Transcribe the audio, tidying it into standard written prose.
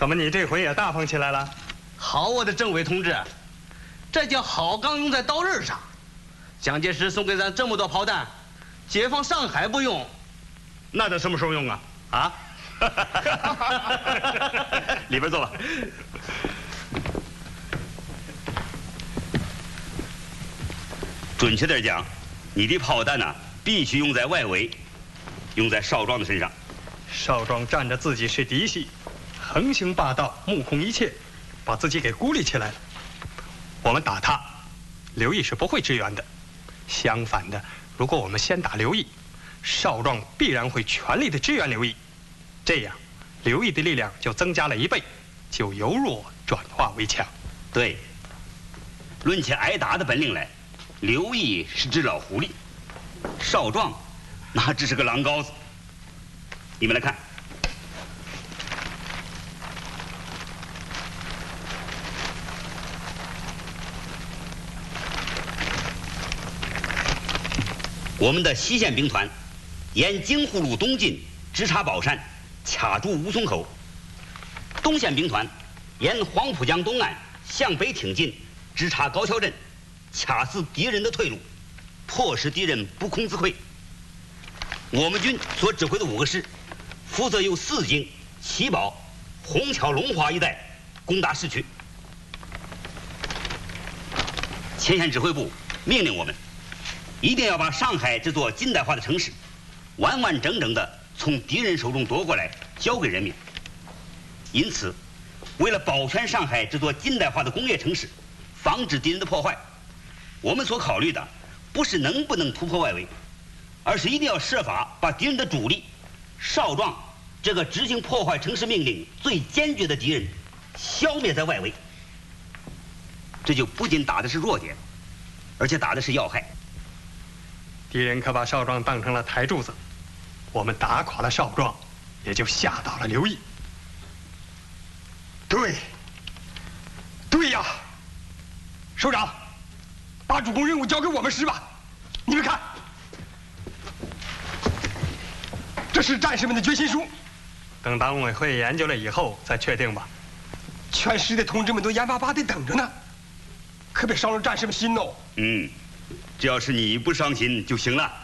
怎么你这回也大方起来了？ 好，我的政委同志，这叫好钢用在刀刃上。蒋介石送给咱这么多炮弹，解放上海不用， 那得什么时候用啊？啊？里边坐吧。 准确点讲，你的炮弹呢，必须用在外围，用在少壮的身上。 少壮仗着自己是嫡系，横行霸道，目空一切，把自己给孤立起来了。我们打他，刘毅是不会支援的。相反的，如果我们先打刘毅，少壮必然会全力的支援刘毅，这样刘毅的力量就增加了1倍，就由弱转化为强。 对，论起挨打的本领来，刘毅是只老狐狸，少壮那只是个狼羔子。你们来看，我们的西线兵团沿京沪路东进，直插宝山，卡住吴淞口；东线兵团沿黄浦江东岸向北挺进，直插高桥镇，卡死敌人的退路，迫使敌人不攻自溃。我们军所指挥的5个师，负责由四京、七宝、虹桥、龙华一带攻打市区。前线指挥部命令我们，一定要把上海这座近代化的城市，完完整整的从敌人手中夺过来，交给人民。因此，为了保全上海这座近代化的工业城市，防止敌人的破坏，我们所考虑的不是能不能突破外围，而是一定要设法把敌人的主力少壮这个执行破坏城市命令最坚决的敌人消灭在外围。这就不仅打的是弱点，而且打的是要害。 敌人可把少壮当成了台柱子，我们打垮了少壮，也就吓倒了刘毅。对呀，首长，把主攻任务交给我们师吧。你们看，这是战士们的决心书。等党委会研究了以后再确定吧。全师的同志们都眼巴巴地等着呢，可别伤了战士们心哦。 只要是你不伤心就行了。